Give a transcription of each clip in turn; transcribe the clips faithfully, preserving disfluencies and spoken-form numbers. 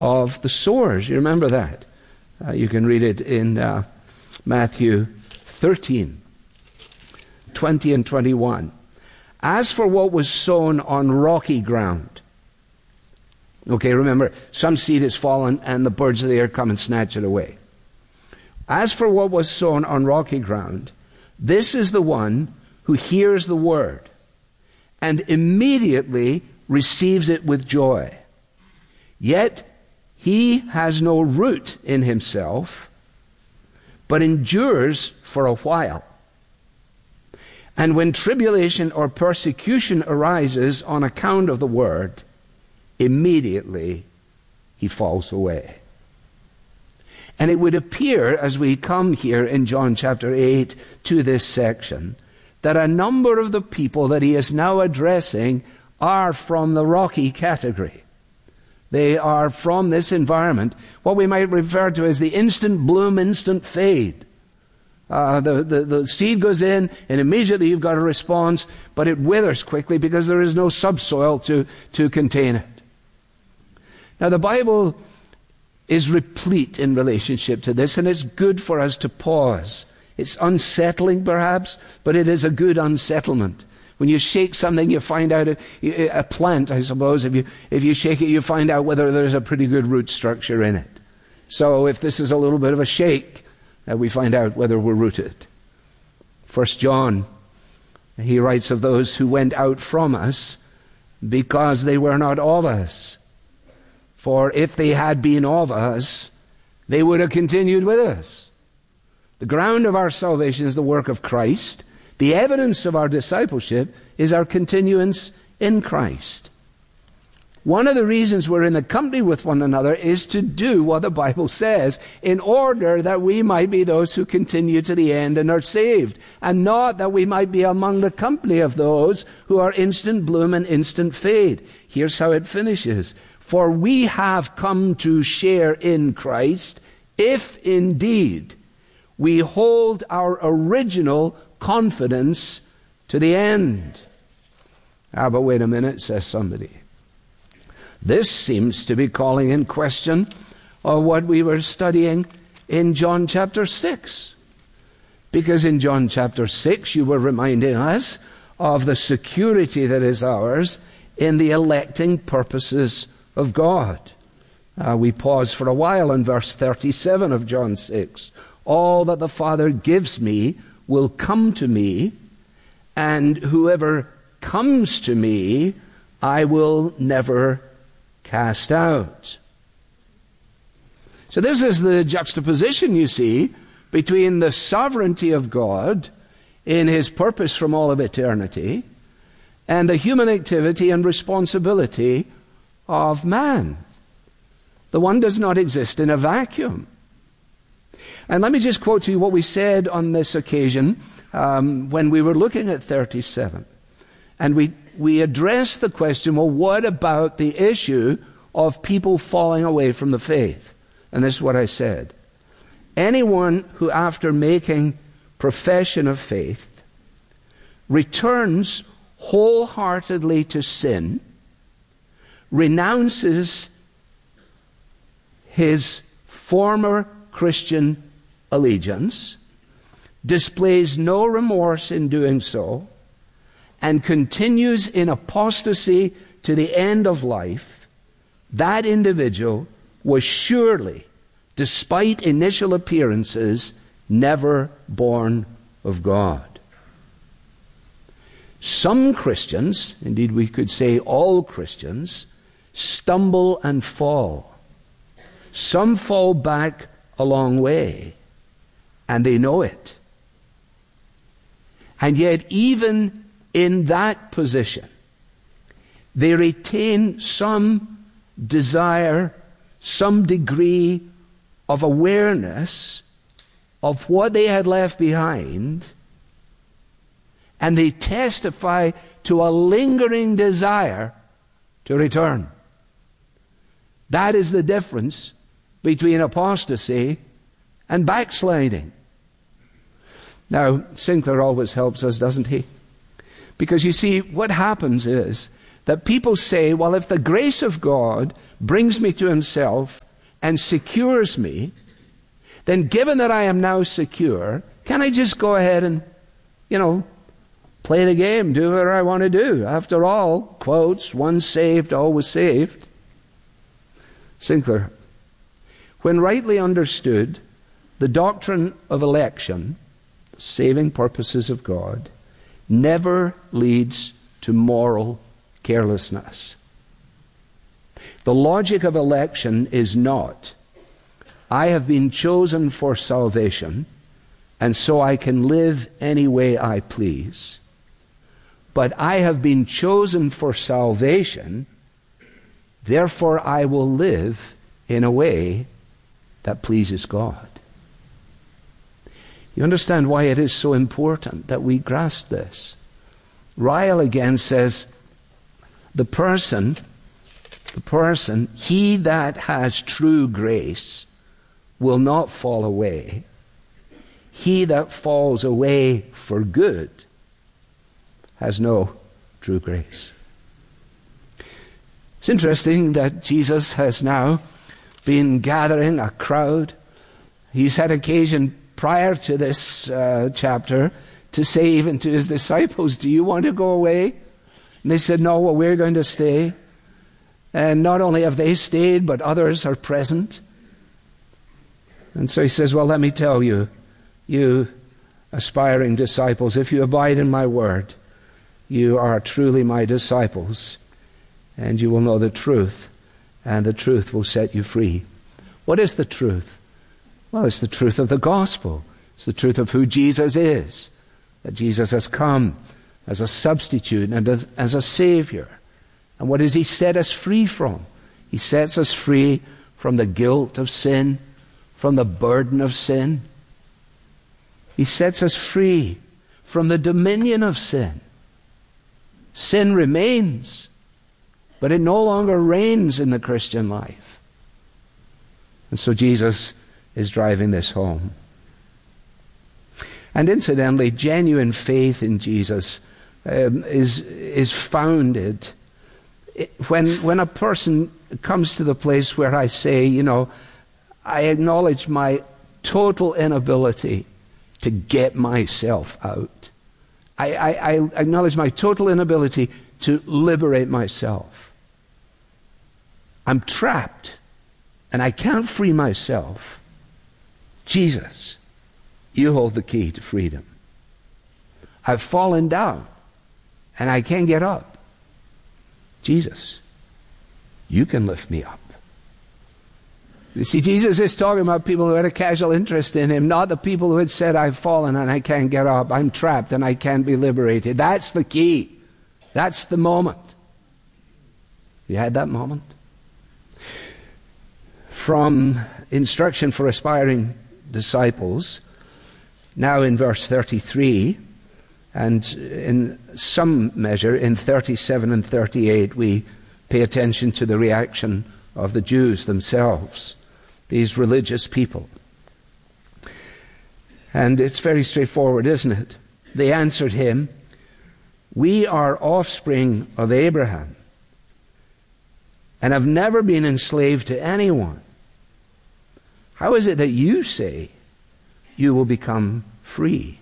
of the sores. You remember that? Uh, you can read it in uh, Matthew thirteen, twenty and twenty-one. As for what was sown on rocky ground. Okay, remember, some seed is fallen and the birds of the air come and snatch it away. As for what was sown on rocky ground, this is the one who hears the word and immediately receives it with joy. Yet he has no root in himself, but endures for a while. And when tribulation or persecution arises on account of the word, immediately he falls away. And it would appear, as we come here in John chapter eight to this section, that a number of the people that he is now addressing are from the rocky category. They are from this environment, what we might refer to as the instant bloom, instant fade. Uh, the, the, the seed goes in, and immediately you've got a response, but it withers quickly because there is no subsoil to, to contain it. Now, the Bible is replete in relationship to this, and it's good for us to pause. It's unsettling, perhaps, but it is a good unsettlement. When you shake something, you find out, a, a plant, I suppose, if you, if you shake it, you find out whether there's a pretty good root structure in it. So if this is a little bit of a shake, uh, we find out whether we're rooted. First John, he writes of those who went out from us because they were not of us. For if they had been of us, they would have continued with us. The ground of our salvation is the work of Christ. The evidence of our discipleship is our continuance in Christ. One of the reasons we're in the company with one another is to do what the Bible says, in order that we might be those who continue to the end and are saved, and not that we might be among the company of those who are instant bloom and instant fade. Here's how it finishes. For we have come to share in Christ, if indeed we hold our original confidence to the end. Ah, but wait a minute, says somebody. This seems to be calling in question of what we were studying in John chapter six. Because in John chapter six, you were reminding us of the security that is ours in the electing purposes of God. Uh, we pause for a while in verse thirty-seven of John six. All that the Father gives me will come to me, and whoever comes to me, I will never cast out. So this is the juxtaposition, you see, between the sovereignty of God in his purpose from all of eternity and the human activity and responsibility of man. The one does not exist in a vacuum. And let me just quote to you what we said on this occasion um, when we were looking at thirty-seven. And we, we addressed the question, well, what about the issue of people falling away from the faith? And this is what I said. Anyone who, after making profession of faith, returns wholeheartedly to sin, renounces his former Christian allegiance, displays no remorse in doing so, and continues in apostasy to the end of life, that individual was surely, despite initial appearances, never born of God. Some Christians, indeed we could say all Christians, stumble and fall. Some fall back a long way, and they know it. And yet, even in that position, they retain some desire, some degree of awareness of what they had left behind, and they testify to a lingering desire to return. That is the difference between apostasy and backsliding. Now, Sinclair always helps us, doesn't he? Because you see, what happens is that people say, well, if the grace of God brings me to himself and secures me, then given that I am now secure, can I just go ahead and, you know, play the game, do whatever I want to do? After all, quotes, once saved, always saved. Sinclair, when rightly understood, the doctrine of election, the saving purposes of God, never leads to moral carelessness. The logic of election is not, I have been chosen for salvation, and so I can live any way I please. But I have been chosen for salvation, therefore I will live in a way that pleases God. You understand why it is so important that we grasp this? Ryle again says, the person, the person, he that has true grace will not fall away. He that falls away for good has no true grace. It's interesting that Jesus has now been gathering a crowd. He's had occasion prior to this uh, chapter to say even to his disciples, do you want to go away? And they said, no, well, we're going to stay. And not only have they stayed, but others are present. And so he says, well, let me tell you, you aspiring disciples, if you abide in my word, you are truly my disciples, and you will know the truth, and the truth will set you free. What is the truth? Well, it's the truth of the gospel. It's the truth of who Jesus is, that Jesus has come as a substitute and as, as a Savior. And what does he set us free from? He sets us free from the guilt of sin, from the burden of sin. He sets us free from the dominion of sin. Sin remains, but it no longer reigns in the Christian life. And so Jesus is driving this home. And incidentally, genuine faith in Jesus um, is is founded when when a person comes to the place where I say, you know, I acknowledge my total inability to get myself out. I, I, I acknowledge my total inability to liberate myself. I'm trapped and I can't free myself. Jesus, you hold the key to freedom. I've fallen down and I can't get up. Jesus, you can lift me up. You see, Jesus is talking about people who had a casual interest in him, not the people who had said, I've fallen and I can't get up. I'm trapped and I can't be liberated. That's the key. That's the moment. You had that moment? From instruction for aspiring disciples, now in verse thirty-three, and in some measure in thirty-seven and thirty-eight, we pay attention to the reaction of the Jews themselves, these religious people. And it's very straightforward, isn't it? They answered him, we are offspring of Abraham and have never been enslaved to anyone. How is it that you say you will become free?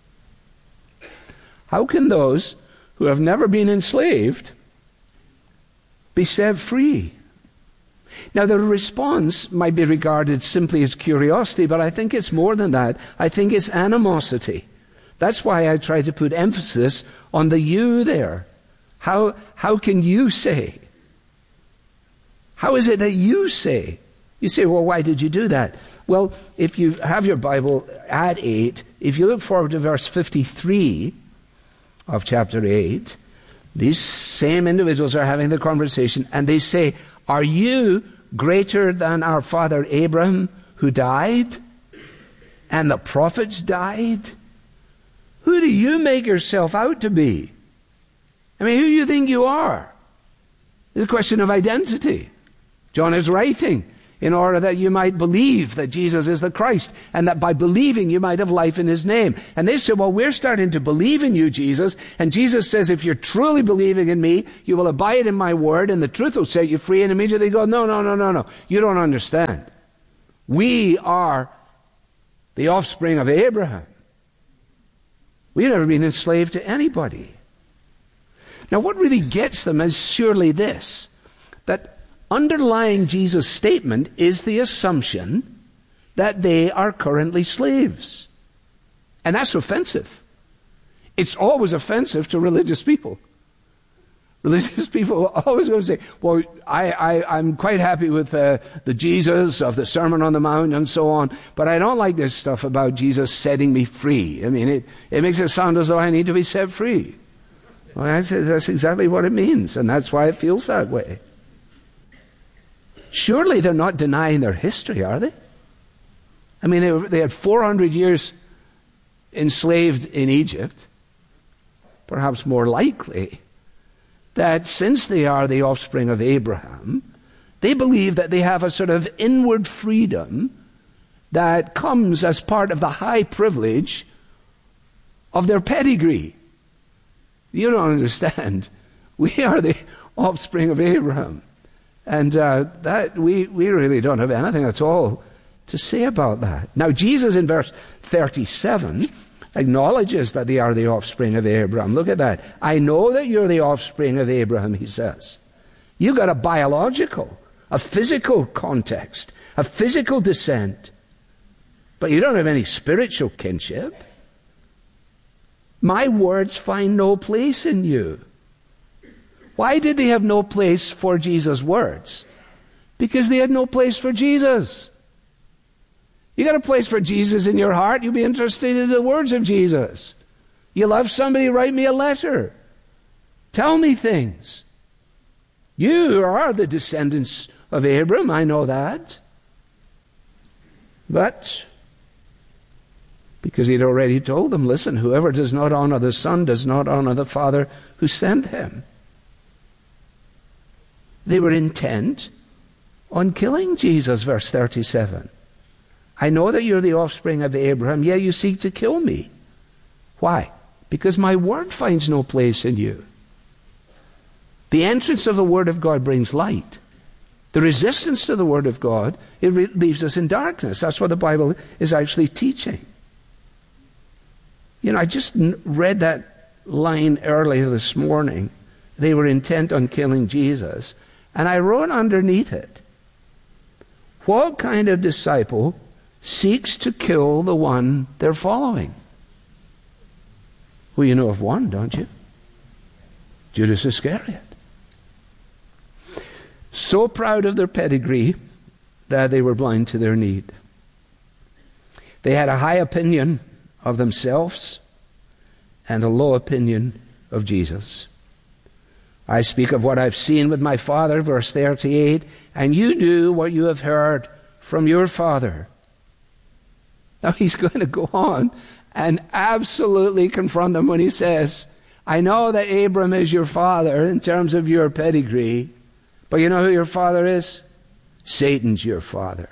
How can those who have never been enslaved be set free? Now, the response might be regarded simply as curiosity, but I think it's more than that. I think it's animosity. That's why I try to put emphasis on the you there. How, how can you say? How is it that you say? You say, well, why did you do that? Well, if you have your Bible at eight, if you look forward to verse fifty-three of chapter eight, these same individuals are having the conversation, and they say, are you greater than our father Abraham, who died? And the prophets died? Who do you make yourself out to be? I mean, who do you think you are? It's a question of identity. John is writing. in order that you might believe that Jesus is the Christ, and that by believing you might have life in his name. And they said, well, we're starting to believe in you, Jesus. And Jesus says, if you're truly believing in me, you will abide in my word, and the truth will set you free. And immediately go, no, no, no, no, no. You don't understand. We are the offspring of Abraham. We've never been enslaved to anybody. Now, what really gets them is surely this, that underlying Jesus' statement is the assumption that they are currently slaves. And that's offensive. It's always offensive to religious people. Religious people are always going to say, well, I, I, I'm quite happy with uh, the Jesus of the Sermon on the Mount and so on, but I don't like this stuff about Jesus setting me free. I mean, it, it makes it sound as though I need to be set free. Well, that's, that's exactly what it means, and that's why it feels that way. Surely they're not denying their history, are they? I mean, they, were, they had four hundred years enslaved in Egypt. Perhaps more likely that since they are the offspring of Abraham, they believe that they have a sort of inward freedom that comes as part of the high privilege of their pedigree. You don't understand. We are the offspring of Abraham. And uh, that we, we really don't have anything at all to say about that. Now, Jesus in verse thirty-seven acknowledges that they are the offspring of Abraham. Look at that. I know that you're the offspring of Abraham, he says. You've got a biological, a physical context, a physical descent. But you don't have any spiritual kinship. My words find no place in you. Why did they have no place for Jesus' words? Because they had no place for Jesus. You got a place for Jesus in your heart, you'll be interested in the words of Jesus. You love somebody, write me a letter. Tell me things. You are the descendants of Abraham, I know that. But because he'd already told them, listen, whoever does not honor the Son does not honor the Father who sent him. They were intent on killing Jesus, verse thirty-seven. I know that you're the offspring of Abraham, yet you seek to kill me. Why? Because my word finds no place in you. The entrance of the word of God brings light. The resistance to the word of God, it re- leaves us in darkness. That's what the Bible is actually teaching. You know, I just n- read that line earlier this morning. They were intent on killing Jesus. And I wrote underneath it, what kind of disciple seeks to kill the one they're following? Well, you know of one, don't you? Judas Iscariot. So proud of their pedigree that they were blind to their need. They had a high opinion of themselves and a low opinion of Jesus. I speak of what I've seen with my father, verse thirty-eight, and you do what you have heard from your father. Now he's going to go on and absolutely confront them when he says, I know that Abram is your father in terms of your pedigree, but you know who your father is? Satan's your father.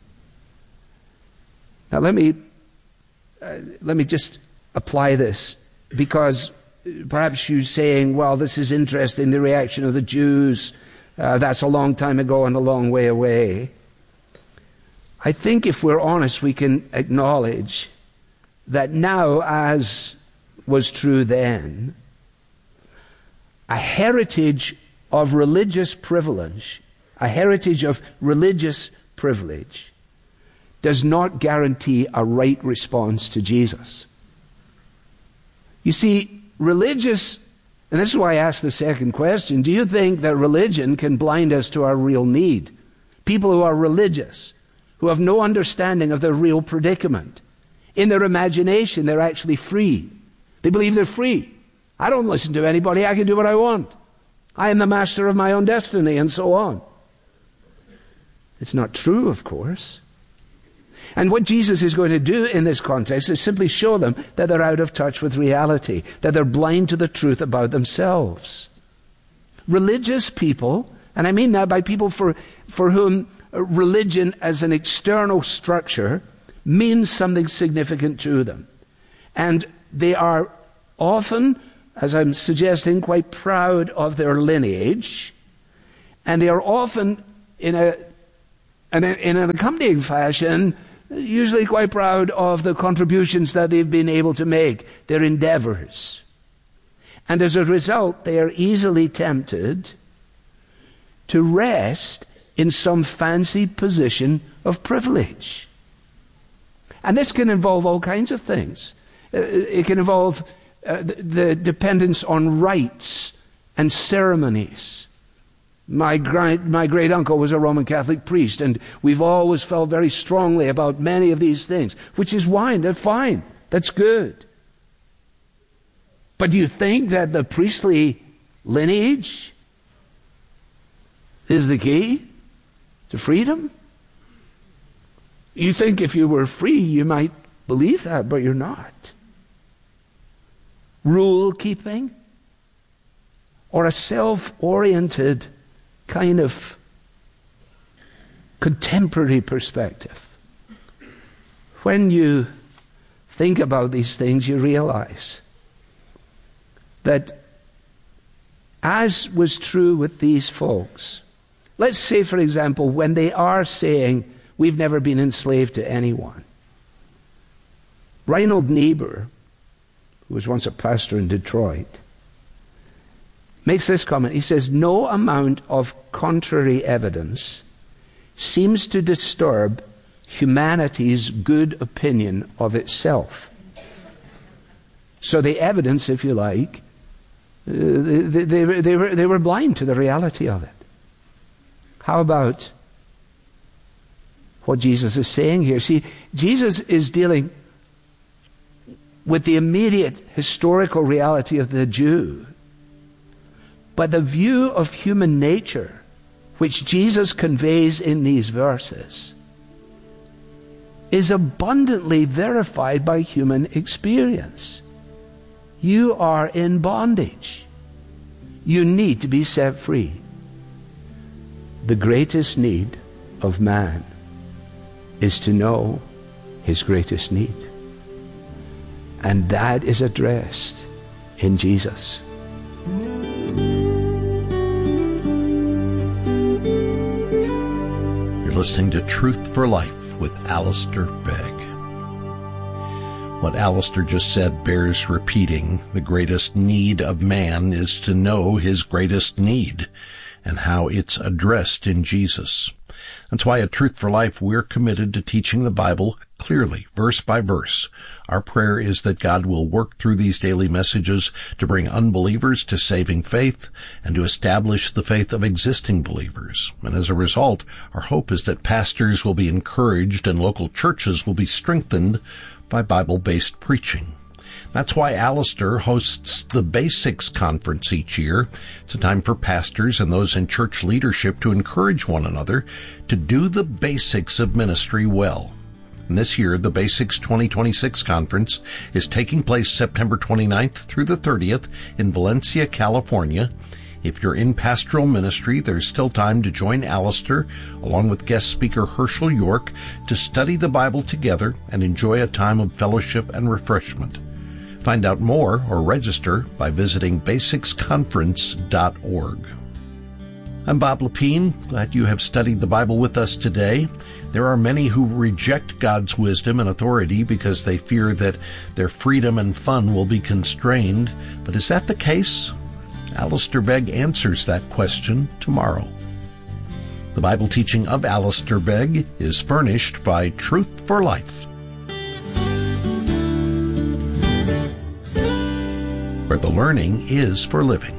Now let me uh, let me just apply this, because perhaps you're saying, well, this is interesting, the reaction of the Jews. Uh, that's a long time ago and a long way away. I think if we're honest, we can acknowledge that now, as was true then, a heritage of religious privilege, a heritage of religious privilege, does not guarantee a right response to Jesus. You see, religious, and this is why I asked the second question, do you think that religion can blind us to our real need? People who are religious, who have no understanding of their real predicament. In their imagination, they're actually free. They believe they're free. I don't listen to anybody, I can do what I want. I am the master of my own destiny, and so on. It's not true, of course. And what Jesus is going to do in this context is simply show them that they're out of touch with reality, that they're blind to the truth about themselves. Religious people, and I mean that by people for, for whom religion as an external structure means something significant to them. And they are often, as I'm suggesting, quite proud of their lineage. And they are often, in a in, a, in an accompanying fashion, usually quite proud of the contributions that they've been able to make, their endeavors. And as a result, they are easily tempted to rest in some fancy position of privilege. And this can involve all kinds of things. It can involve uh, the dependence on rites and ceremonies. My great, my great uncle was a Roman Catholic priest, and we've always felt very strongly about many of these things, which is fine. They're fine. That's good. But do you think that the priestly lineage is the key to freedom? You think if you were free, you might believe that, but you're not. Rule keeping, or a self-oriented kind of contemporary perspective. When you think about these things, you realize that, as was true with these folks, let's say, for example, when they are saying, we've never been enslaved to anyone. Reinhold Niebuhr, who was once a pastor in Detroit, makes this comment. He says, no amount of contrary evidence seems to disturb humanity's good opinion of itself. So the evidence, if you like, uh, they, they, they, were, they were blind to the reality of it. How about what Jesus is saying here? See, Jesus is dealing with the immediate historical reality of the Jew. But the view of human nature, which Jesus conveys in these verses, is abundantly verified by human experience. You are in bondage. You need to be set free. The greatest need of man is to know his greatest need. And that is addressed in Jesus. You're listening to Truth for Life with Alistair Begg. What Alistair just said bears repeating. The greatest need of man is to know his greatest need and how it's addressed in Jesus. That's why at Truth for Life we're committed to teaching the Bible clearly, verse by verse. Our prayer is that God will work through these daily messages to bring unbelievers to saving faith and to establish the faith of existing believers. And as a result, our hope is that pastors will be encouraged and local churches will be strengthened by Bible-based preaching. That's why Alistair hosts the Basics Conference each year. It's a time for pastors and those in church leadership to encourage one another to do the basics of ministry well. And this year, the Basics twenty twenty-six Conference is taking place September twenty-ninth through the thirtieth in Valencia, California. If you're in pastoral ministry, there's still time to join Alistair, along with guest speaker Herschel York, to study the Bible together and enjoy a time of fellowship and refreshment. Find out more or register by visiting basics conference dot org. I'm Bob Lepine. Glad you have studied the Bible with us today. There are many who reject God's wisdom and authority because they fear that their freedom and fun will be constrained. But is that the case? Alistair Begg answers that question tomorrow. The Bible teaching of Alistair Begg is furnished by Truth for Life, where the learning is for living.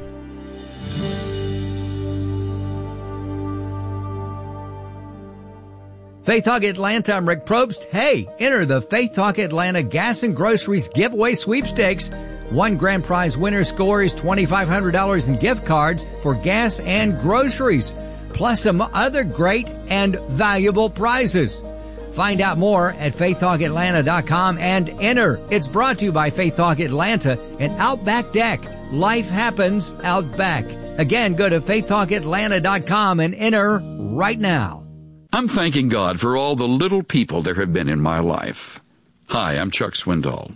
Faith Talk Atlanta, I'm Rick Probst. Hey, enter the Faith Talk Atlanta Gas and Groceries Giveaway Sweepstakes. One grand prize winner scores twenty-five hundred dollars in gift cards for gas and groceries, plus some other great and valuable prizes. Find out more at faith talk atlanta dot com and enter. It's brought to you by Faith Talk Atlanta and Outback Deck. Life happens out back. Again, go to faith talk atlanta dot com and enter right now. I'm thanking God for all the little people there have been in my life. Hi, I'm Chuck Swindoll.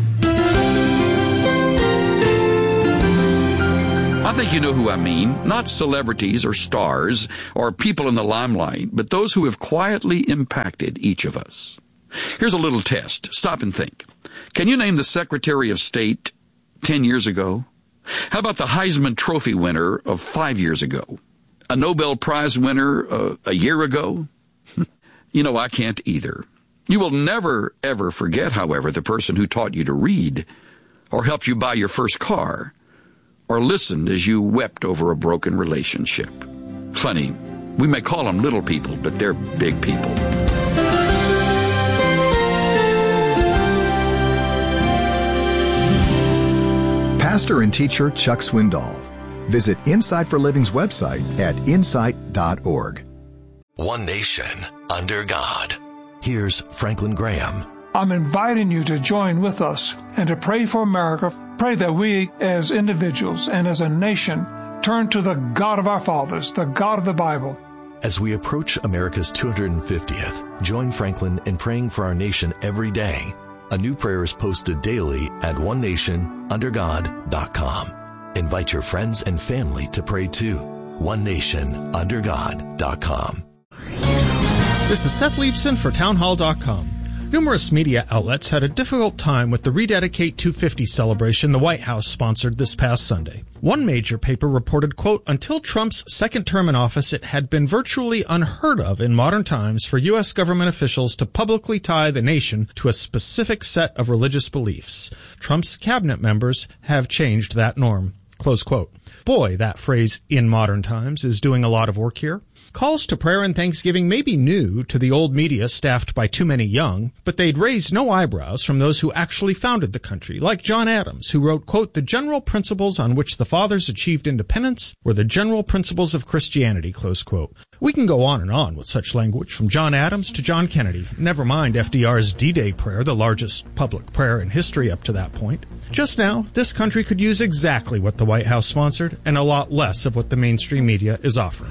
I think you know who I mean. Not celebrities or stars or people in the limelight, but those who have quietly impacted each of us. Here's a little test. Stop and think. Can you name the Secretary of State ten years ago? How about the Heisman Trophy winner of five years ago? A Nobel Prize winner uh, a year ago? You know, I can't either. You will never, ever forget, however, the person who taught you to read, or helped you buy your first car, or listened as you wept over a broken relationship. Funny, we may call them little people, but they're big people. Pastor and teacher Chuck Swindoll. Visit Insight for Living's website at insight dot org. One nation under God. Here's Franklin Graham. I'm inviting you to join with us and to pray for America. Pray that we as individuals and as a nation turn to the God of our fathers, the God of the Bible. As we approach America's two hundred fiftieth, join Franklin in praying for our nation every day. A new prayer is posted daily at one nation under god dot com. Invite your friends and family to pray too. one nation under god dot com. This is Seth Leibson for townhall dot com. Numerous media outlets had a difficult time with the Rededicate two fifty celebration the White House sponsored this past Sunday. One major paper reported, quote, until Trump's second term in office, it had been virtually unheard of in modern times for U S government officials to publicly tie the nation to a specific set of religious beliefs. Trump's cabinet members have changed that norm, close quote. Boy, that phrase, in modern times, is doing a lot of work here. Calls to prayer and thanksgiving may be new to the old media staffed by too many young, but they'd raise no eyebrows from those who actually founded the country, like John Adams, who wrote, quote, the general principles on which the fathers achieved independence were the general principles of Christianity, close quote. We can go on and on with such language from John Adams to John Kennedy, never mind F D R's D-Day prayer, the largest public prayer in history up to that point. Just now, this country could use exactly what the White House sponsored and a lot less of what the mainstream media is offering.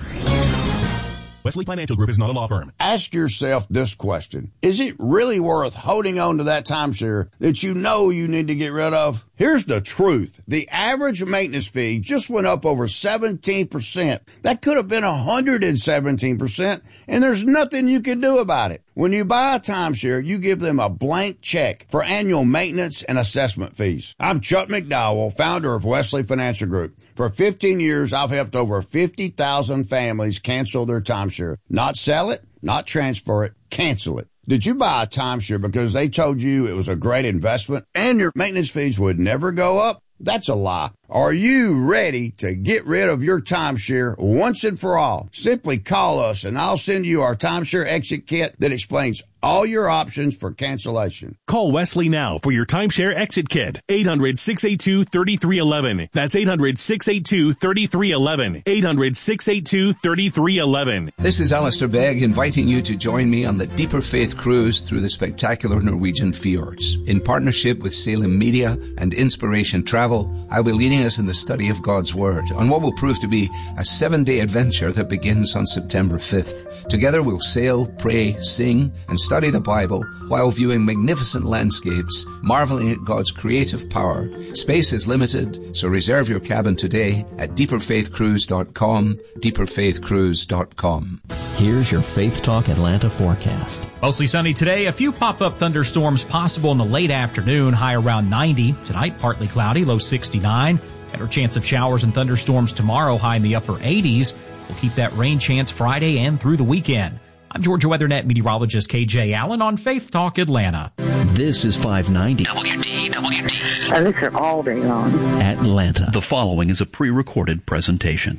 Wesley Financial Group is not a law firm. Ask yourself this question. Is it really worth holding on to that timeshare that you know you need to get rid of? Here's the truth. The average maintenance fee just went up over seventeen percent. That could have been one hundred seventeen percent, and there's nothing you can do about it. When you buy a timeshare, you give them a blank check for annual maintenance and assessment fees. I'm Chuck McDowell, founder of Wesley Financial Group. For fifteen years, I've helped over fifty thousand families cancel their timeshare. Not sell it, not transfer it, cancel it. Did you buy a timeshare because they told you it was a great investment and your maintenance fees would never go up? That's a lie. Are you ready to get rid of your timeshare once and for all? Simply call us and I'll send you our timeshare exit kit that explains all your options for cancellation. Call Wesley now for your timeshare exit kit. eight hundred, six eight two, three three one one. That's eight hundred, six eight two, three three one one. eight hundred, six eight two, three three one one. This is Alistair Begg inviting you to join me on the Deeper Faith Cruise through the spectacular Norwegian fjords. In partnership with Salem Media and Inspiration Travel, I'll be leading us in the study of God's Word on what will prove to be a seven-day adventure that begins on September fifth. Together we'll sail, pray, sing, and study the Bible while viewing magnificent landscapes, marveling at God's creative power. Space is limited, so reserve your cabin today at deeper faith cruise dot com, deeper faith cruise dot com. Here's your Faith Talk Atlanta forecast. Mostly sunny today. A few pop-up thunderstorms possible in the late afternoon, high around ninety. Tonight, partly cloudy, low sixty-nine. Better chance of showers and thunderstorms tomorrow, high in the upper eighties. We'll keep that rain chance Friday and through the weekend. I'm Georgia WeatherNet meteorologist K J Allen on Faith Talk Atlanta. This is five ninety W D W D. I listen all day long. Atlanta. The following is a pre-recorded presentation.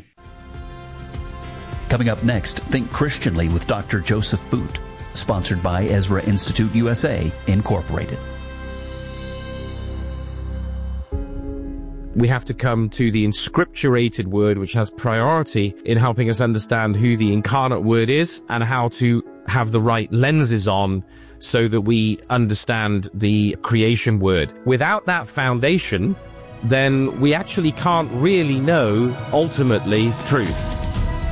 Coming up next, Think Christianly with Doctor Joseph Boot. Sponsored by Ezra Institute U S A, Incorporated. We have to come to the inscripturated word, which has priority in helping us understand who the incarnate word is and how to have the right lenses on so that we understand the creation word. Without that foundation, then we actually can't really know ultimately truth.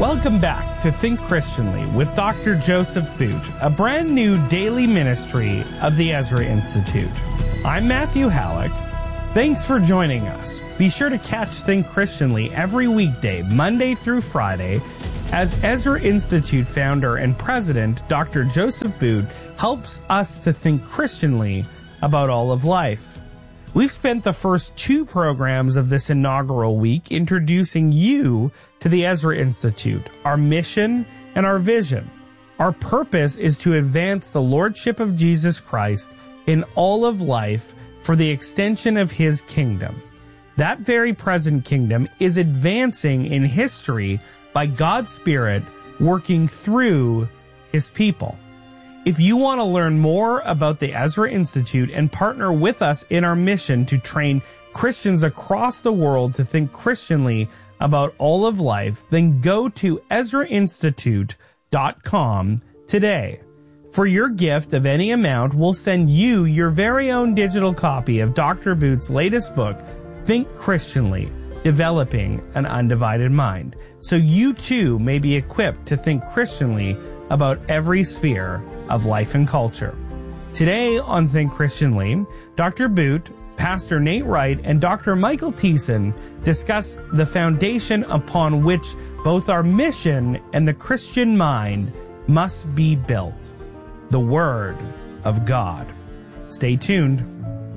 Welcome back to Think Christianly with Doctor Joseph Boot, a brand new daily ministry of the Ezra Institute. I'm Matthew Halleck. Thanks for joining us. Be sure to catch Think Christianly every weekday, Monday through Friday, as Ezra Institute founder and president Doctor Joseph Boot helps us to think Christianly about all of life. We've spent the first two programs of this inaugural week introducing you to the Ezra Institute, our mission and our vision. Our purpose is to advance the Lordship of Jesus Christ in all of life for the extension of His kingdom. That very present kingdom is advancing in history by God's Spirit working through His people. If you want to learn more about the Ezra Institute and partner with us in our mission to train Christians across the world to think Christianly about all of life, then go to ezra institute dot com today. For your gift of any amount, we'll send you your very own digital copy of Doctor Boot's latest book, Think Christianly, Developing an Undivided Mind, so you too may be equipped to think Christianly about every sphere of life and culture. Today on Think Christianly, Doctor Boot, Pastor Nate Wright, and Doctor Michael Thiessen discuss the foundation upon which both our mission and the Christian mind must be built: the Word of God. Stay tuned.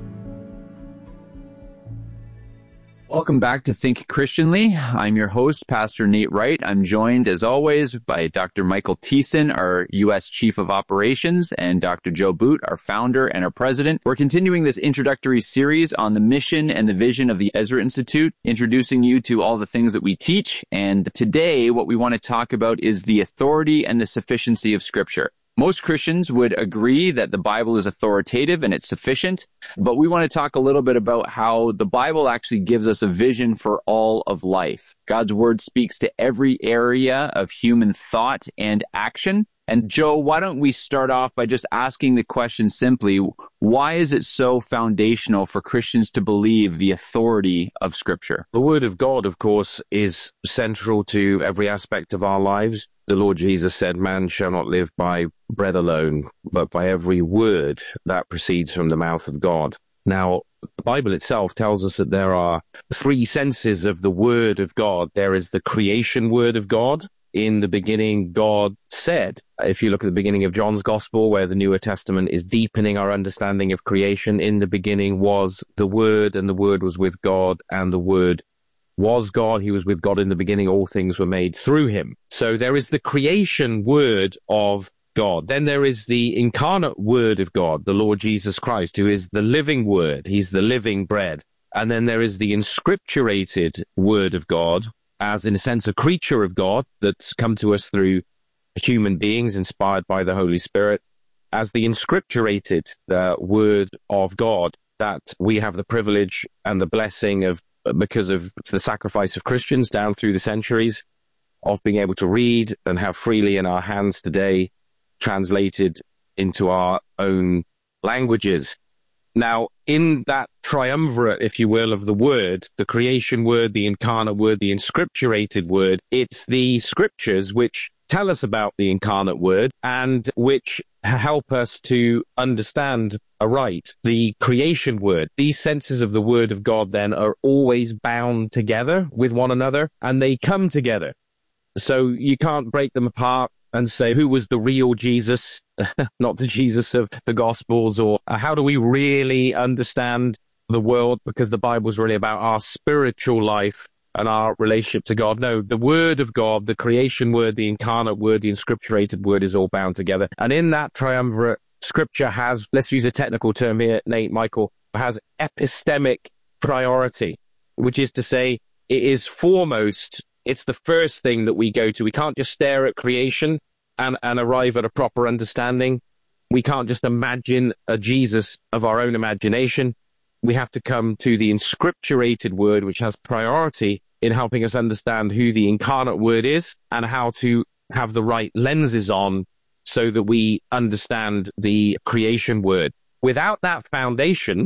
Welcome back to Think Christianly. I'm your host, Pastor Nate Wright. I'm joined, as always, by Doctor Michael Thiessen, our U S Chief of Operations, and Doctor Joe Boot, our founder and our president. We're continuing this introductory series on the mission and the vision of the Ezra Institute, introducing you to all the things that we teach. And today, what we want to talk about is the authority and the sufficiency of Scripture. Most Christians would agree that the Bible is authoritative and it's sufficient, but we want to talk a little bit about how the Bible actually gives us a vision for all of life. God's Word speaks to every area of human thought and action. And Joe, why don't we start off by just asking the question simply, why is it so foundational for Christians to believe the authority of Scripture? The Word of God, of course, is central to every aspect of our lives. The Lord Jesus said, man shall not live by bread alone, but by every word that proceeds from the mouth of God. Now, the Bible itself tells us that there are three senses of the Word of God. There is the creation Word of God. In the beginning, God said. If you look at the beginning of John's Gospel, where the Newer Testament is deepening our understanding of creation, in the beginning was the Word, and the Word was with God, and the Word was God. He was with God in the beginning. All things were made through him. So there is the creation Word of God. Then there is the incarnate Word of God, the Lord Jesus Christ, who is the living Word. He's the living bread. And then there is the inscripturated Word of God, as in a sense a creature of God that's come to us through human beings inspired by the Holy Spirit, as the inscripturated the Word of God that we have the privilege and the blessing of, because of the sacrifice of Christians down through the centuries, of being able to read and have freely in our hands today, translated into our own languages. Now, in that triumvirate, if you will, of the Word, the creation Word, the incarnate Word, the inscripturated Word, it's the Scriptures which tell us about the incarnate Word and which help us to understand aright the creation Word. These senses of the Word of God then are always bound together with one another, and they come together. So you can't break them apart and say, who was the real Jesus, not the Jesus of the Gospels, or uh, how do we really understand the world? Because the Bible is really about our spiritual life and our relationship to God. No, the Word of God, the creation Word, the incarnate Word, the inscripturated Word is all bound together. And in that triumvirate, Scripture has, let's use a technical term here, Nate, Michael, has epistemic priority, which is to say it is foremost. It's the first thing that we go to. We can't just stare at creation and, and arrive at a proper understanding. We can't just imagine a Jesus of our own imagination. We have to come to the inscripturated Word, which has priority in helping us understand who the incarnate Word is and how to have the right lenses on so that we understand the creation Word. Without that foundation,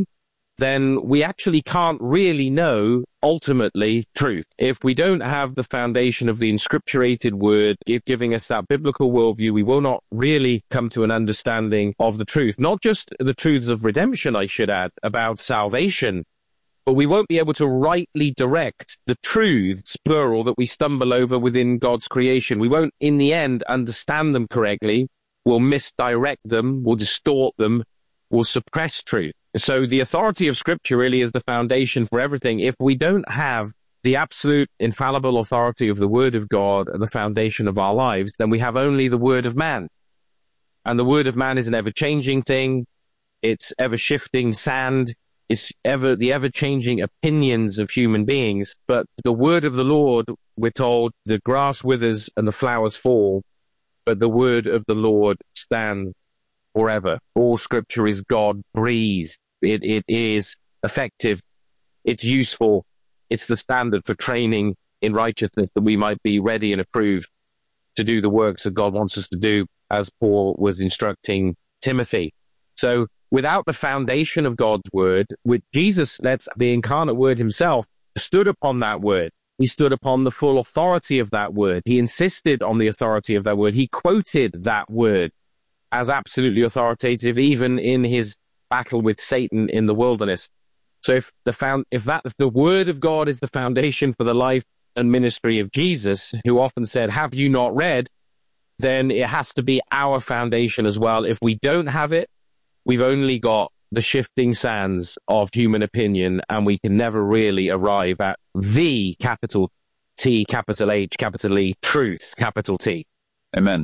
then we actually can't really know, ultimately, truth. If we don't have the foundation of the inscripturated word giving us that biblical worldview, we will not really come to an understanding of the truth. Not just the truths of redemption, I should add, about salvation, but we won't be able to rightly direct the truths, plural, that we stumble over within God's creation. We won't, in the end, understand them correctly. We'll misdirect them, we'll distort them, we'll suppress truth. So the authority of Scripture really is the foundation for everything. If we don't have the absolute infallible authority of the Word of God at the foundation of our lives, then we have only the Word of man. And the Word of man is an ever-changing thing. It's ever-shifting sand. It's ever the ever-changing opinions of human beings. But the Word of the Lord, we're told, the grass withers and the flowers fall, but the Word of the Lord stands forever. All Scripture is God-breathed. It, it is effective. It's useful. It's the standard for training in righteousness that we might be ready and approved to do the works that God wants us to do, as Paul was instructing Timothy. So without the foundation of God's word, with Jesus, that's the incarnate word himself, stood upon that word. He stood upon the full authority of that word. He insisted on the authority of that word. He quoted that word as absolutely authoritative, even in his battle with Satan in the wilderness. So if the found, if that, if the word of God is the foundation for the life and ministry of Jesus, who often said, "Have you not read?" then it has to be our foundation as well. If we don't have it, we've only got the shifting sands of human opinion, and we can never really arrive at the capital T, capital H, capital E, truth, capital T. Amen.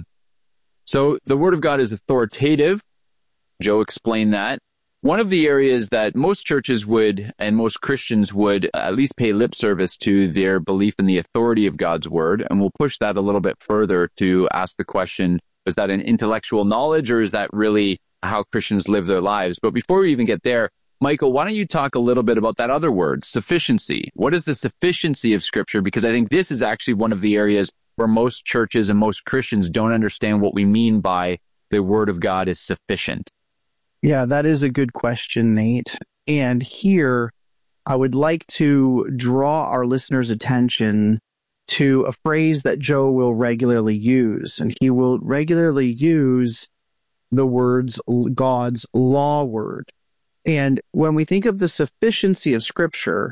So the Word of God is authoritative. Joe explained that. One of the areas that most churches would, and most Christians would, at least pay lip service to their belief in the authority of God's Word, and we'll push that a little bit further to ask the question, is that an intellectual knowledge, or is that really how Christians live their lives? But before we even get there, Michael, why don't you talk a little bit about that other word, sufficiency? What is the sufficiency of Scripture? Because I think this is actually one of the areas where most churches and most Christians don't understand what we mean by the Word of God is sufficient. Yeah, that is a good question, Nate. And here, I would like to draw our listeners' attention to a phrase that Joe will regularly use. And he will regularly use the words God's law word. And when we think of the sufficiency of Scripture,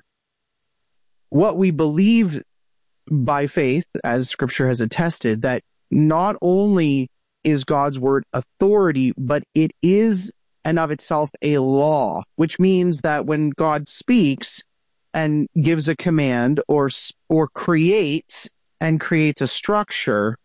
what we believe by faith, as Scripture has attested, that not only is God's word authority, but it is and of itself a law, which means that when God speaks and gives a command or or creates and creates a structure,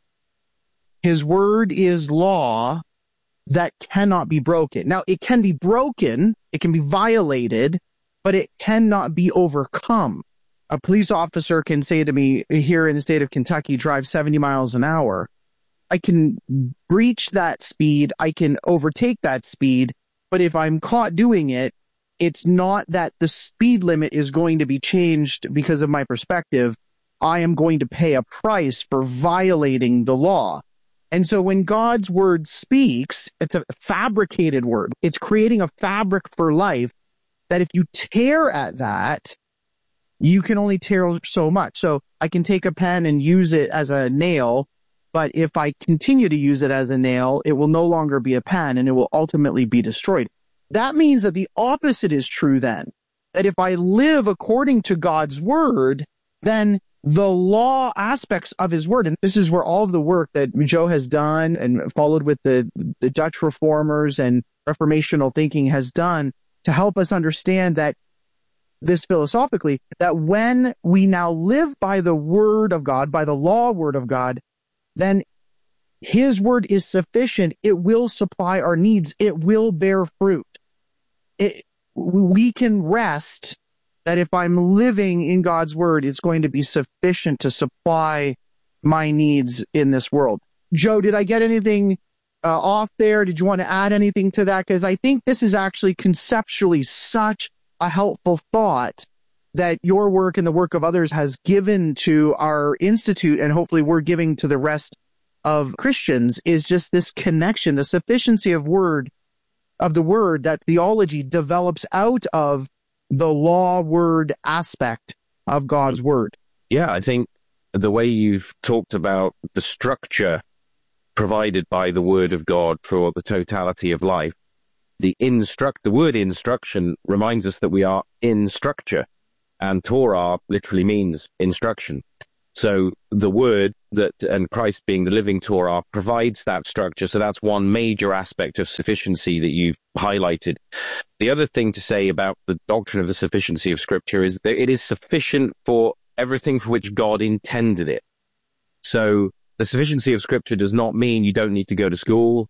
his word is law that cannot be broken. Now, it can be broken, it can be violated, but it cannot be overcome. A police officer can say to me here in the state of Kentucky, drive seventy miles an hour. I can breach that speed, I can overtake that speed, but if I'm caught doing it, it's not that the speed limit is going to be changed because of my perspective. I am going to pay a price for violating the law. And so when God's word speaks, it's a fabricated word. It's creating a fabric for life that if you tear at that, you can only tear so much. So I can take a pen and use it as a nail, but if I continue to use it as a nail, it will no longer be a pen and it will ultimately be destroyed. That means that the opposite is true then. That if I live according to God's word, then the law aspects of his word, and this is where all of the work that Joe has done and followed with the, the Dutch reformers and reformational thinking has done to help us understand that this philosophically, that when we now live by the word of God, by the law word of God, then his word is sufficient. It will supply our needs. It will bear fruit. It, we can rest that if I'm living in God's word, it's going to be sufficient to supply my needs in this world. Joe, did I get anything uh, off there? Did you want to add anything to that? Because I think this is actually conceptually such a helpful thought that your work and the work of others has given to our institute, and hopefully we're giving to the rest of Christians, is just this connection, the sufficiency of word, of the word that theology develops out of the law word aspect of God's word. Yeah, I think the way you've talked about the structure provided by the word of God for the totality of life, the instruct, the word instruction reminds us that we are in structure, and Torah literally means instruction. So the word that, and Christ being the living Torah, provides that structure. So that's one major aspect of sufficiency that you've highlighted. The other thing to say about the doctrine of the sufficiency of Scripture is that it is sufficient for everything for which God intended it. So the sufficiency of Scripture does not mean you don't need to go to school,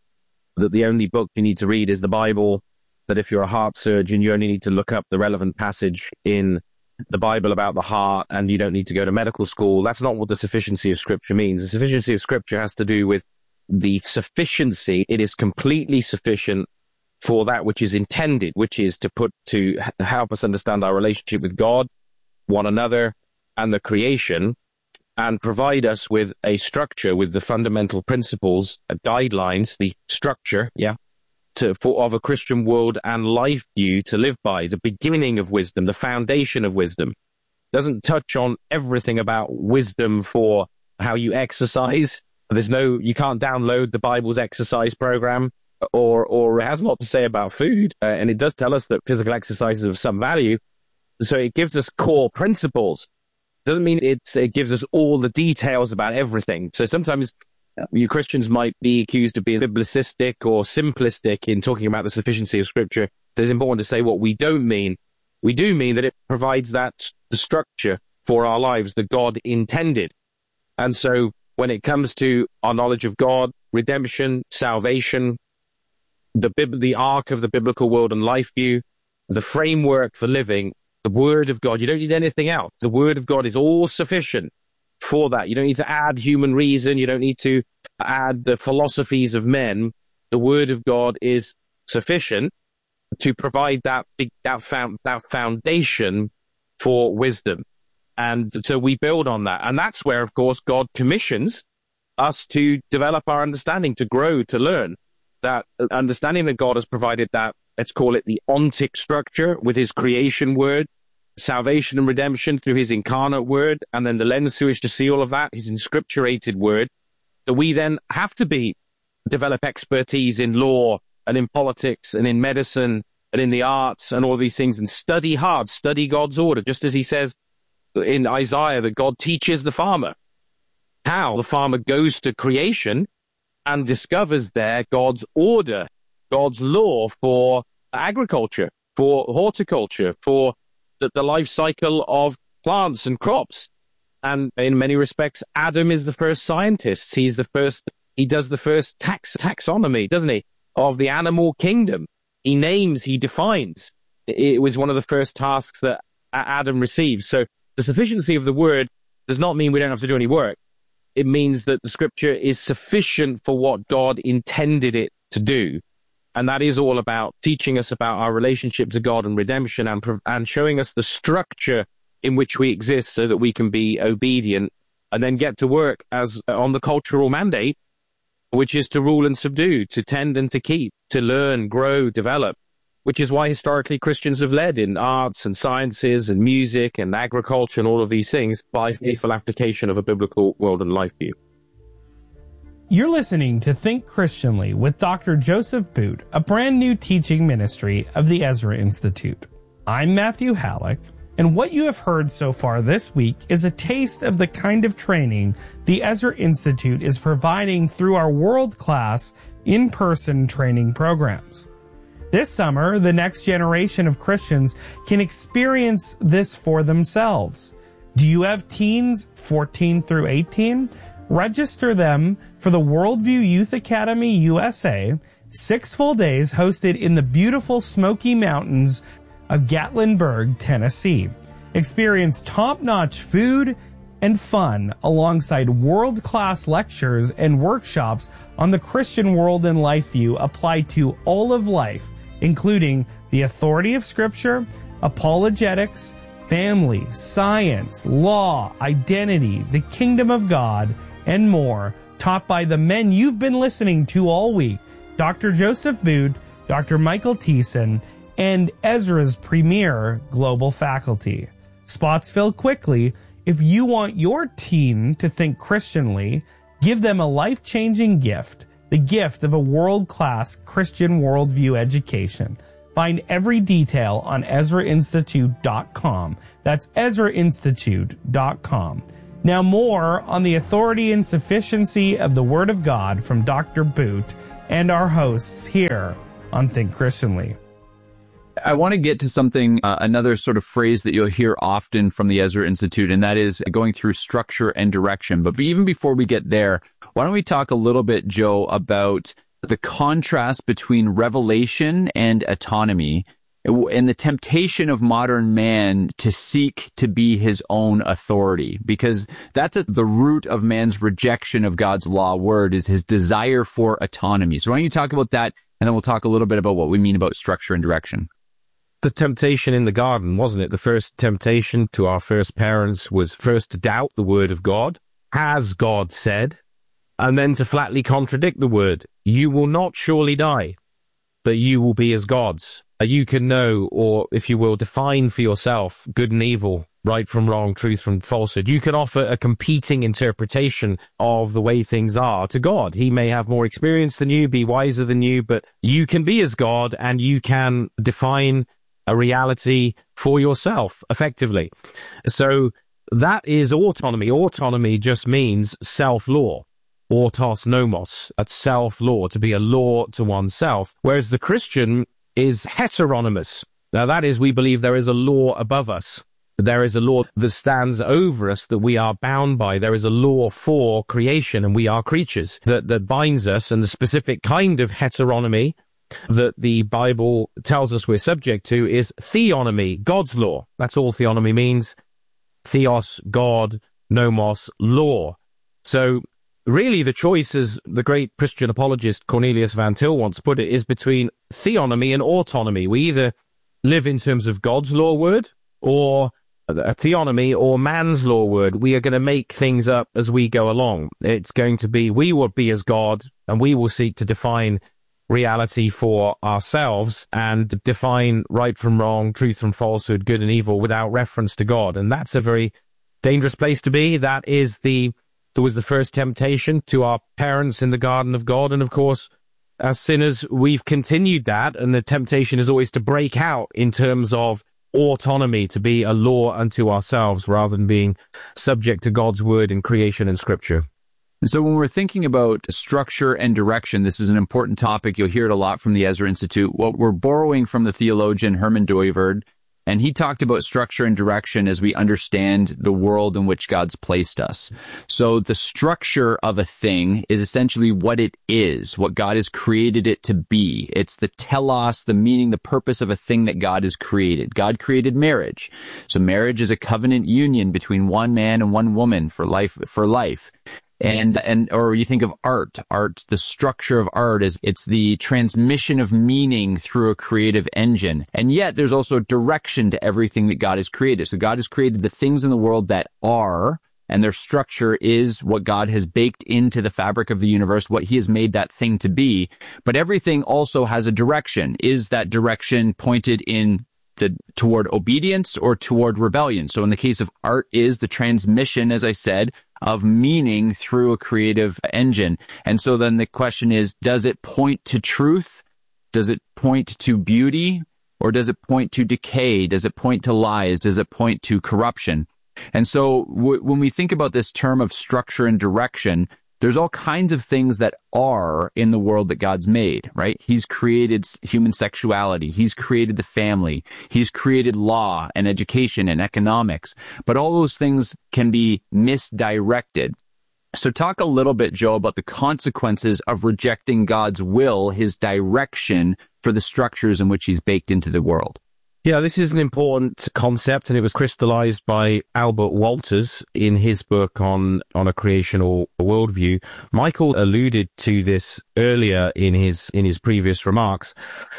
that the only book you need to read is the Bible, that if you're a heart surgeon, you only need to look up the relevant passage in the Bible about the heart, and you don't need to go to medical school. That's not what the sufficiency of Scripture means. The sufficiency of Scripture has to do with the sufficiency. It is completely sufficient for that which is intended, which is to put, to help us understand our relationship with God, one another, and the creation, and provide us with a structure, with the fundamental principles, uh, guidelines, the structure, yeah, To, for, of a Christian world and life view to live by, the beginning of wisdom, the foundation of wisdom. Doesn't touch on everything about wisdom for how you exercise. There's no, you can't download the Bible's exercise program, or, or it has a lot to say about food. Uh, and it does tell us that physical exercise is of some value. So it gives us core principles. Doesn't mean it's, it gives us all the details about everything. So sometimes you Christians might be accused of being biblicistic or simplistic in talking about the sufficiency of Scripture. It's important to say what we don't mean. We do mean that it provides that the structure for our lives that God intended. And so when it comes to our knowledge of God, redemption, salvation, the bib- the arc of the biblical world and life view, the framework for living, the Word of God, you don't need anything else. The Word of God is all sufficient for that. You don't need to add human reason. You don't need to add the philosophies of men. The Word of God is sufficient to provide that big, that, found, that foundation for wisdom. And so we build on that. And that's where, of course, God commissions us to develop our understanding, to grow, to learn. That understanding that God has provided that, let's call it the ontic structure with his creation word, salvation and redemption through his incarnate word, and then the lens through which to see all of that, his inscripturated word, that we then have to be, develop expertise in law and in politics and in medicine and in the arts and all these things, and study hard, study God's order, just as he says in Isaiah that God teaches the farmer how the farmer goes to creation and discovers there God's order, God's law for agriculture, for horticulture, for the, the life cycle of plants and crops. And in many respects, Adam is the first scientist. He's the first, he does the first tax, taxonomy, doesn't he, of the animal kingdom. He names, he defines. It was one of the first tasks that Adam received. So the sufficiency of the word does not mean we don't have to do any work. It means that the Scripture is sufficient for what God intended it to do. And that is all about teaching us about our relationship to God and redemption, and, and showing us the structure in which we exist so that we can be obedient and then get to work as on the cultural mandate, which is to rule and subdue, to tend and to keep, to learn, grow, develop, which is why historically Christians have led in arts and sciences and music and agriculture and all of these things by faithful application of a biblical world and life view. You're listening to Think Christianly with Doctor Joseph Boot, a brand new teaching ministry of the Ezra Institute. I'm Matthew Halleck, and what you have heard so far this week is a taste of the kind of training the Ezra Institute is providing through our world-class in-person training programs. This summer, the next generation of Christians can experience this for themselves. Do you have teens fourteen through eighteen? Register them for the Worldview Youth Academy U S A, six full days hosted in the beautiful Smoky Mountains of Gatlinburg, Tennessee. Experience top-notch food and fun alongside world-class lectures and workshops on the Christian world and life view applied to all of life, including the authority of Scripture, apologetics, family, science, law, identity, the kingdom of God, and more, taught by the men you've been listening to all week, Doctor Joseph Boot, Doctor Michael Thiessen, and Ezra's premier global faculty. Spots fill quickly. If you want your teen to think Christianly, give them a life-changing gift, the gift of a world-class Christian worldview education. Find every detail on Ezra Institute dot com. That's Ezra Institute dot com. Now more on the authority and sufficiency of the Word of God from Doctor Boot and our hosts here on Think Christianly. I want to get to something, uh, another sort of phrase that you'll hear often from the Ezra Institute, and that is going through structure and direction. But even before we get there, why don't we talk a little bit, Joe, about the contrast between revelation and autonomy and the temptation of modern man to seek to be his own authority, because that's at the root of man's rejection of God's law word, is his desire for autonomy. So why don't you talk about that, and then we'll talk a little bit about what we mean about structure and direction. The temptation in the garden, wasn't it? The first temptation to our first parents was first to doubt the word of God, as God said, and then to flatly contradict the word. You will not surely die, but you will be as gods. You can know, or if you will, define for yourself good and evil, right from wrong, truth from falsehood. You can offer a competing interpretation of the way things are to God. He may have more experience than you, be wiser than you, but you can be as God, and you can define a reality for yourself effectively. So that is autonomy. Autonomy just means self-law. Autos nomos, that's self-law, to be a law to oneself. Whereas the Christian is heteronymous. Now that is, we believe there is a law above us. There is a law that stands over us that we are bound by. There is a law for creation, and we are creatures that, that binds us, and the specific kind of heteronomy that the Bible tells us we're subject to is theonomy, God's law. That's all theonomy means. Theos, God, nomos, law. So really the choice, as the great Christian apologist Cornelius Van Til once put it, is between theonomy and autonomy. We either live in terms of God's law word, or a theonomy, or man's law word. We are going to make things up as we go along. It's going to be, we will be as God, and we will seek to define reality for ourselves and define right from wrong, truth from falsehood, good and evil without reference to God. And that's a very dangerous place to be. That is the, that was the first temptation to our parents in the garden of God. And of course, as sinners, we've continued that. And the temptation is always to break out in terms of autonomy, to be a law unto ourselves rather than being subject to God's word in creation and scripture. So when we're thinking about structure and direction, this is an important topic. You'll hear it a lot from the Ezra Institute. What we're borrowing from the theologian Herman Dooyeweerd, and he talked about structure and direction as we understand the world in which God's placed us. So the structure of a thing is essentially what it is, what God has created it to be. It's the telos, the meaning, the purpose of a thing that God has created. God created marriage. So marriage is a covenant union between one man and one woman for life, for life. And, and, or you think of art, art, the structure of art is, it's the transmission of meaning through a creative engine. And yet there's also direction to everything that God has created. So God has created the things in the world that are, and their structure is what God has baked into the fabric of the universe, what he has made that thing to be. But everything also has a direction. Is that direction pointed in The, toward obedience or toward rebellion? So in the case of art, is the transmission, as I said, of meaning through a creative engine. And so then the question is, does it point to truth? Does it point to beauty? Or does it point to decay? Does it point to lies? Does it point to corruption? And so w- when we think about this term of structure and direction, there's all kinds of things that are in the world that God's made, right? He's created human sexuality. He's created the family. He's created law and education and economics. But all those things can be misdirected. So talk a little bit, Joe, about the consequences of rejecting God's will, his direction for the structures in which he's baked into the world. Yeah, this is an important concept, and it was crystallized by Albert Walters in his book on, on a creational worldview. Michael alluded to this earlier in his, in his previous remarks.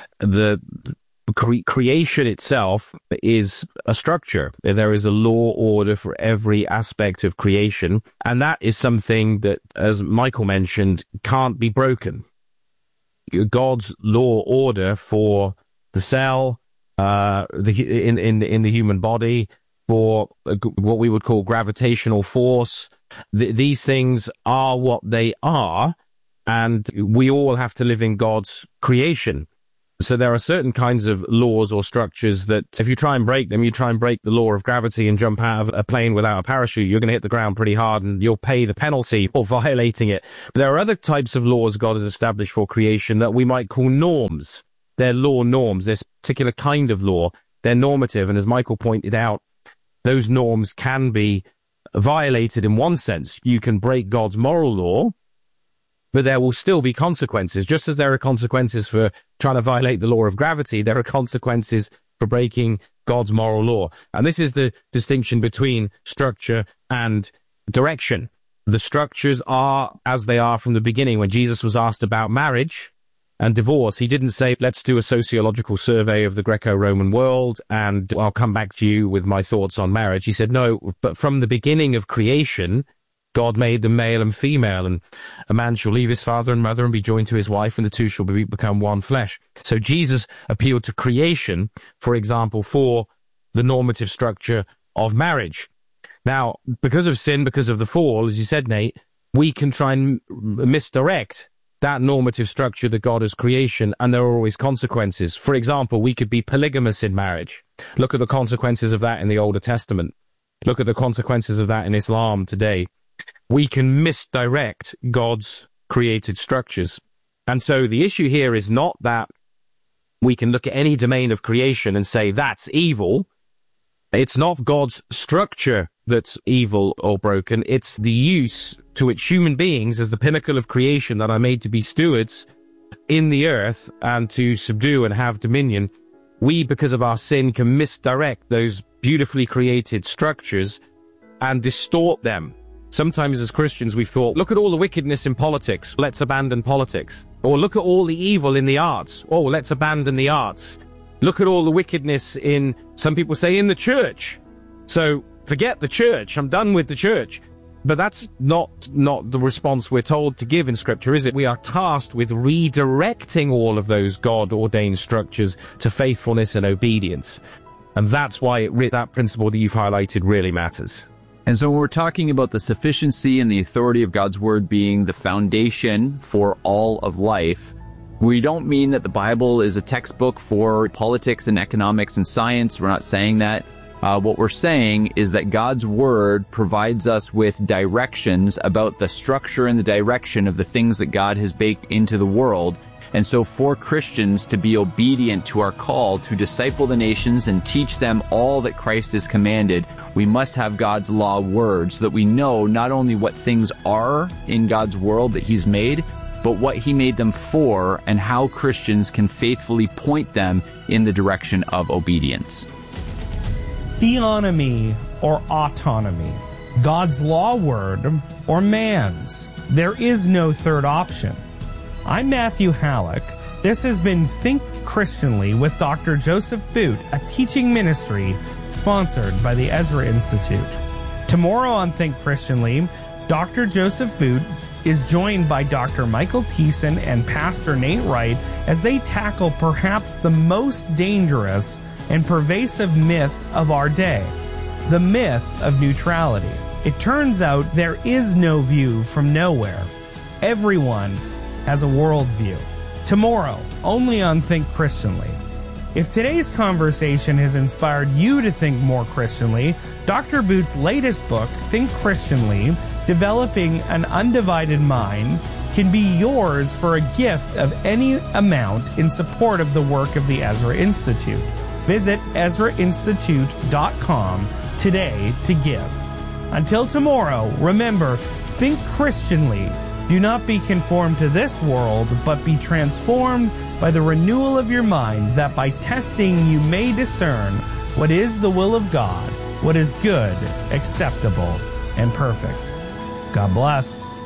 The cre- creation itself is a structure. There is a law order for every aspect of creation, and that is something that, as Michael mentioned, can't be broken. God's law order for the cell, uh, the, in, in, in the human body, for what we would call gravitational force. Th- these things are what they are, and we all have to live in God's creation. So there are certain kinds of laws or structures that if you try and break them, you try and break the law of gravity and jump out of a plane without a parachute, you're going to hit the ground pretty hard and you'll pay the penalty for violating it. But there are other types of laws God has established for creation that we might call norms. They're law norms. This particular kind of law, they're normative. And as Michael pointed out, those norms can be violated in one sense. You can break God's moral law, but there will still be consequences. Just as there are consequences for trying to violate the law of gravity, there are consequences for breaking God's moral law. And this is the distinction between structure and direction. The structures are as they are from the beginning. When Jesus was asked about marriage and divorce, he didn't say, let's do a sociological survey of the Greco-Roman world and I'll come back to you with my thoughts on marriage. He said, no, but from the beginning of creation, God made them male and female, and a man shall leave his father and mother and be joined to his wife, and the two shall be, become one flesh. So Jesus appealed to creation, for example, for the normative structure of marriage. Now, because of sin, because of the fall, as you said, Nate, we can try and misdirect that normative structure that God has creation, and there are always consequences. For example, we could be polygamous in marriage. Look at the consequences of that in the Older Testament. Look at the consequences of that in Islam today. We can misdirect God's created structures. And so the issue here is not that we can look at any domain of creation and say that's evil. It's not God's structure that's evil or broken. It's the use to which human beings, as the pinnacle of creation that are made to be stewards in the earth and to subdue and have dominion, we, because of our sin, can misdirect those beautifully created structures and distort them. Sometimes as Christians we thought, look at all the wickedness in politics, let's abandon politics. Or look at all the evil in the arts, oh, let's abandon the arts. Look at all the wickedness in, some people say, in the church. So forget the church, I'm done with the church. But that's not, not the response we're told to give in Scripture, is it? We are tasked with redirecting all of those God-ordained structures to faithfulness and obedience. And that's why it, that principle that you've highlighted really matters. And so when we're talking about the sufficiency and the authority of God's Word being the foundation for all of life, we don't mean that the Bible is a textbook for politics and economics and science. We're not saying that. Uh, what we're saying is that God's Word provides us with directions about the structure and the direction of the things that God has baked into the world. And so for Christians to be obedient to our call to disciple the nations and teach them all that Christ has commanded, we must have God's law word so that we know not only what things are in God's world that He's made, but what He made them for and how Christians can faithfully point them in the direction of obedience. Theonomy or autonomy, God's law word or man's. There is no third option. I'm Matthew Halleck. This has been Think Christianly with Doctor Joseph Boot, a teaching ministry sponsored by the Ezra Institute. Tomorrow on Think Christianly, Doctor Joseph Boot is joined by Doctor Michael Thiessen and Pastor Nate Wright as they tackle perhaps the most dangerous and pervasive myth of our day, the myth of neutrality. It turns out there is no view from nowhere. Everyone has a worldview. Tomorrow, only on Think Christianly. If today's conversation has inspired you to think more Christianly, Doctor Boot's latest book, Think Christianly, Developing an Undivided Mind, can be yours for a gift of any amount in support of the work of the Ezra Institute. Visit Ezra Institute dot com today to give. Until tomorrow, remember, think Christianly. Do not be conformed to this world, but be transformed by the renewal of your mind, that by testing you may discern what is the will of God, what is good, acceptable, and perfect. God bless.